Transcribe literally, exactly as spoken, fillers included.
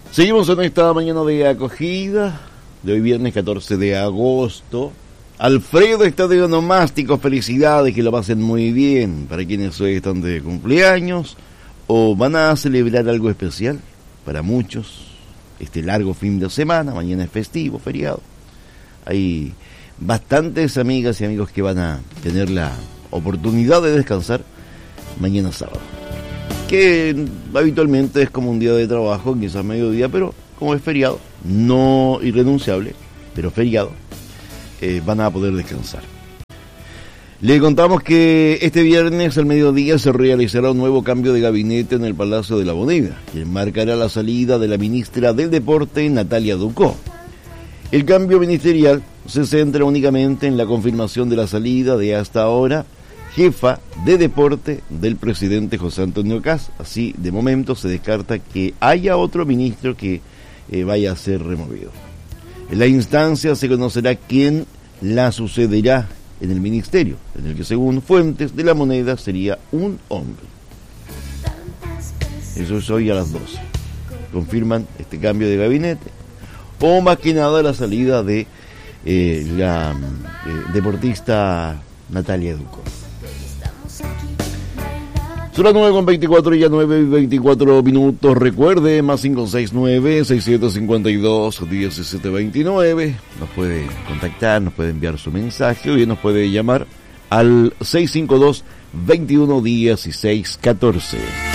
Seguimos en esta mañana de acogida de hoy viernes catorce de agosto. Alfredo está de onomástico, felicidades, que lo pasen muy bien. Para quienes hoy están de cumpleaños o van a celebrar algo especial, para muchos, este largo fin de semana, mañana es festivo, feriado. Hay bastantes amigas y amigos que van a tener la oportunidad de descansar mañana sábado, que habitualmente es como un día de trabajo, quizás mediodía, pero como es feriado, no irrenunciable, pero feriado, eh, van a poder descansar. Le contamos que este viernes al mediodía se realizará un nuevo cambio de gabinete en el Palacio de la Moneda, que marcará la salida de la ministra del Deporte, Natalia Ducó. El cambio ministerial se centra únicamente en la confirmación de la salida de hasta ahora jefa de deporte del presidente José Antonio Kast. Así, de momento, se descarta que haya otro ministro que eh, vaya a ser removido. En la instancia se conocerá quién la sucederá en el ministerio, en el que, según fuentes de la Moneda, sería un hombre. Eso es hoy a las doce. Confirman este cambio de gabinete, o más que nada la salida de eh, la eh, deportista Natalia Ducó. Son las nueve con veinticuatro, ya nueve y veinticuatro minutos. Recuerde, más cinco seis nueve, seis siete cinco dos, uno siete dos nueve. Nos puede contactar, nos puede enviar su mensaje o bien nos puede llamar al seis cinco dos, veintiuno dieciséis catorce.